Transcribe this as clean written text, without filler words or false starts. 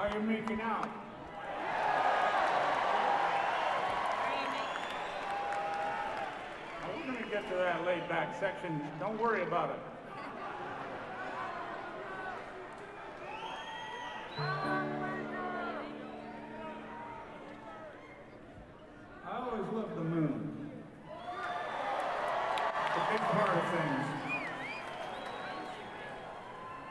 How you making out? Now, we're going to get to that laid-back section. Don't worry about it.